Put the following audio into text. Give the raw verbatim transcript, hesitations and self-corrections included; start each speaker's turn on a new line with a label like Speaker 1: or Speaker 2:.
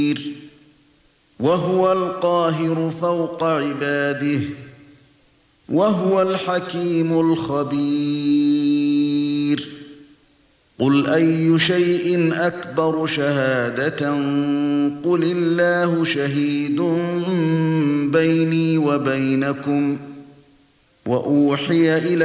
Speaker 1: وهو القاهر فوق عباده وهو الحكيم الخبير قل أي شيء أكبر شهادة قل الله شهيد بيني وبينكم وأوحي إلى